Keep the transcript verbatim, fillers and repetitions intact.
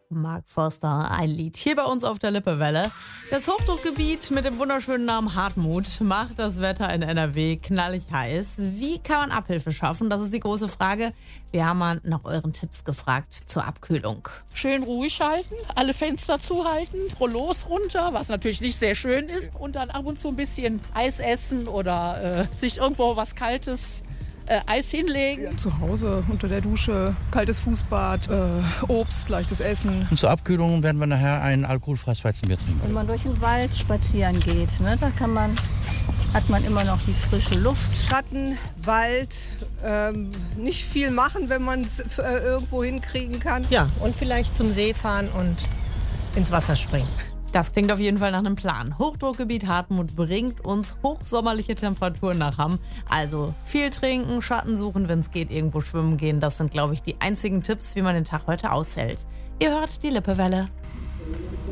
Mark Forster, ein Lied hier bei uns auf der Lippewelle. Das Hochdruckgebiet mit dem wunderschönen Namen Hartmut macht das Wetter in N R W knallig heiß. Wie kann man Abhilfe schaffen? Das ist die große Frage. Wir haben mal nach euren Tipps gefragt zur Abkühlung. Schön ruhig halten, alle Fenster zuhalten, Rollos runter, was natürlich nicht sehr schön ist. Und dann ab und zu ein bisschen Eis essen oder äh, sich irgendwo was Kaltes Äh, Eis hinlegen. Ja, zu Hause unter der Dusche, kaltes Fußbad, äh, Obst, leichtes Essen. Und zur Abkühlung werden wir nachher ein alkoholfreies Weizenbier trinken. Wenn man durch den Wald spazieren geht, ne, da kann man, hat man immer noch die frische Luft. Schatten, Wald, ähm, nicht viel machen, wenn man es äh, irgendwo hinkriegen kann. Ja, und vielleicht zum See fahren und ins Wasser springen. Das klingt auf jeden Fall nach einem Plan. Hochdruckgebiet Hartmut bringt uns hochsommerliche Temperaturen nach Hamm. Also viel trinken, Schatten suchen, wenn es geht, irgendwo schwimmen gehen. Das sind, glaube ich, die einzigen Tipps, wie man den Tag heute aushält. Ihr hört die Lippewelle.